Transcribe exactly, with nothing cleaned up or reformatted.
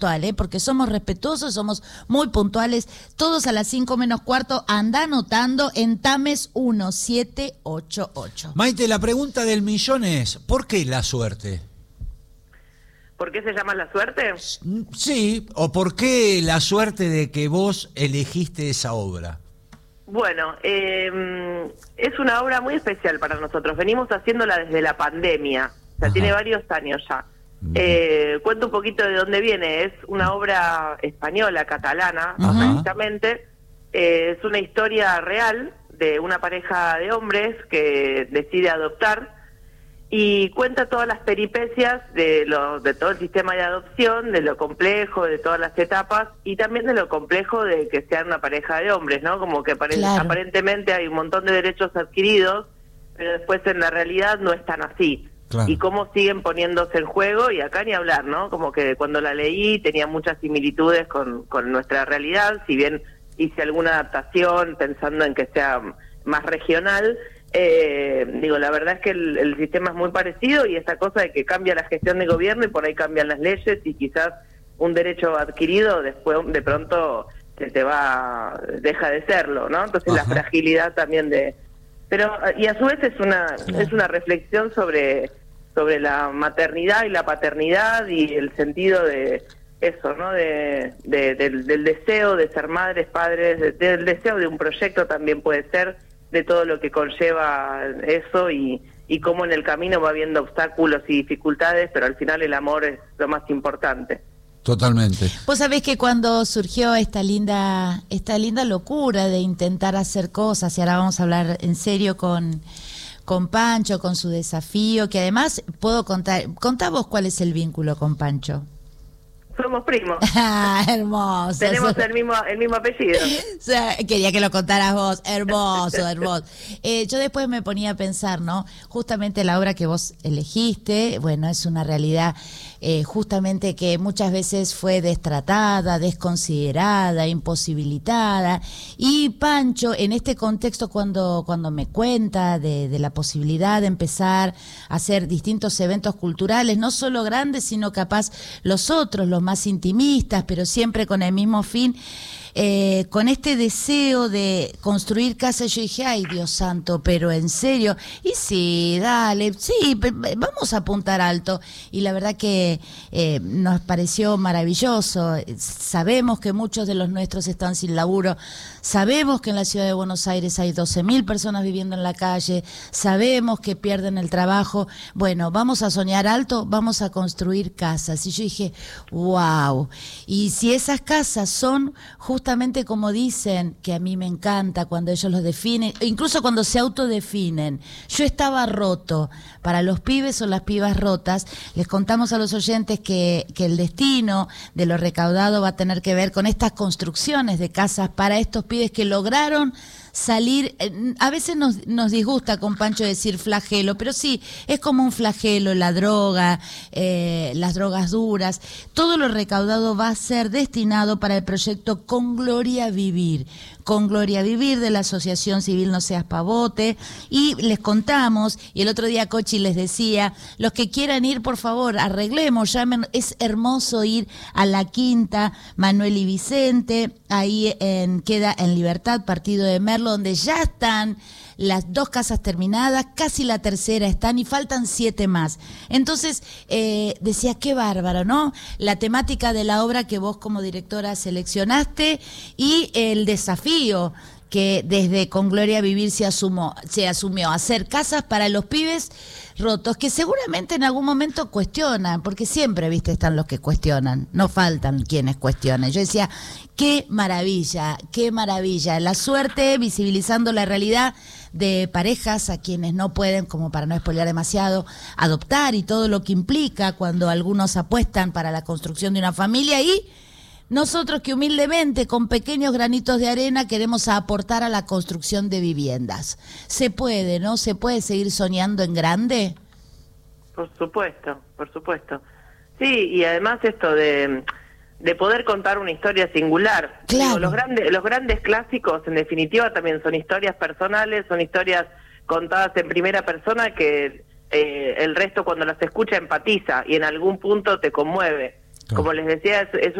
puntual, ¿eh? Porque somos respetuosos, somos muy puntuales, todos a las cinco menos cuarto, anda anotando en Tames mil setecientos ochenta y ocho. Maite, la pregunta del millón es, ¿por qué la suerte? ¿Por qué se llama La Suerte? Sí, o ¿por qué la suerte de que vos elegiste esa obra? Bueno, eh, es una obra muy especial para nosotros. Venimos haciéndola desde la pandemia, o sea, Ajá. tiene varios años ya. Eh, cuento un poquito de dónde viene. Es una obra española, catalana, Ajá. precisamente. Eh, es una historia real de una pareja de hombres que decide adoptar. Y cuenta todas las peripecias de, lo, de todo el sistema de adopción, de lo complejo, de todas las etapas, y también de lo complejo de que sean una pareja de hombres, ¿no? Como que apare claro. aparentemente hay un montón de derechos adquiridos, pero después en la realidad no es tan así. Claro. Y cómo siguen poniéndose en juego, y acá ni hablar, ¿no? Como que cuando la leí tenía muchas similitudes con, con nuestra realidad, si bien hice alguna adaptación pensando en que sea más regional. Eh, digo, la verdad es que el, el sistema es muy parecido, y esa cosa de que cambia la gestión de gobierno y por ahí cambian las leyes, y quizás un derecho adquirido después de pronto se te va, deja de serlo, ¿no? Entonces Ajá. la fragilidad también de... pero y a su vez es una claro. es una reflexión sobre sobre la maternidad y la paternidad y el sentido de eso, ¿no? De, de del, del deseo de ser madres, padres, de, del deseo de un proyecto también puede ser, de todo lo que conlleva eso, y, y cómo en el camino va habiendo obstáculos y dificultades, pero al final el amor es lo más importante. Totalmente. Vos sabés que cuando surgió esta linda esta linda locura de intentar hacer cosas, y ahora vamos a hablar en serio con, con Pancho, con su desafío, que además puedo contar, contá vos cuál es el vínculo con Pancho. Somos primos. Ah, hermoso. Tenemos el mismo el mismo apellido. O sea, quería que lo contaras vos. Hermoso, hermoso. Eh, yo después me ponía a pensar, ¿no? Justamente la obra que vos elegiste, bueno, es una realidad eh, justamente que muchas veces fue destratada, desconsiderada, imposibilitada. Y Pancho, en este contexto, cuando, cuando me cuenta de, de la posibilidad de empezar a hacer distintos eventos culturales, no solo grandes, sino capaz los otros, los más intimistas, pero siempre con el mismo fin, eh, con este deseo de construir casa, yo dije, ay Dios santo, pero en serio, y sí, dale, sí, vamos a apuntar alto, y la verdad que eh, nos pareció maravilloso. Sabemos que muchos de los nuestros están sin laburo, sabemos que en la ciudad de Buenos Aires hay doce mil personas viviendo en la calle, sabemos que pierden el trabajo. Bueno, vamos a soñar alto, vamos a construir casas, y yo dije, wow, y si esas casas son justamente como dicen, que a mí me encanta cuando ellos los definen, incluso cuando se autodefinen, yo estaba roto, para los pibes o las pibas rotas, les contamos a los oyentes que, que el destino de lo recaudado va a tener que ver con estas construcciones de casas para estos pibes que lograron salir. A veces nos, nos disgusta con Pancho decir flagelo, pero sí, es como un flagelo, la droga, eh, las drogas duras. Todo lo recaudado va a ser destinado para el proyecto Con Gloria Vivir, Con Gloria Vivir de la Asociación Civil No Seas Pavote, y les contamos, y el otro día Cochi les decía, los que quieran ir, por favor, arreglemos, llamen, es hermoso ir a la Quinta Manuel y Vicente, ahí en, queda en Libertad, partido de Merlo, donde ya están las dos casas terminadas, casi la tercera están y faltan siete más. Entonces, eh, decía, qué bárbaro, ¿no? La temática de la obra que vos como directora seleccionaste y el desafío que desde Con Gloria Vivir se asumió, se asumió hacer casas para los pibes rotos, que seguramente en algún momento cuestionan, porque siempre, viste, están los que cuestionan, no faltan quienes cuestionen. Yo decía, qué maravilla, qué maravilla, la suerte visibilizando la realidad de parejas a quienes no pueden, como para no spoilear demasiado, adoptar y todo lo que implica cuando algunos apuestan para la construcción de una familia, y nosotros que humildemente, con pequeños granitos de arena, queremos aportar a la construcción de viviendas. ¿Se puede, no? ¿Se puede seguir soñando en grande? Por supuesto, por supuesto. Sí, y además esto de, de poder contar una historia singular. Claro. Digo, los grandes, los grandes clásicos, en definitiva, también son historias personales, son historias contadas en primera persona que eh, el resto, cuando las escucha, empatiza y en algún punto te conmueve. Como les decía, es, es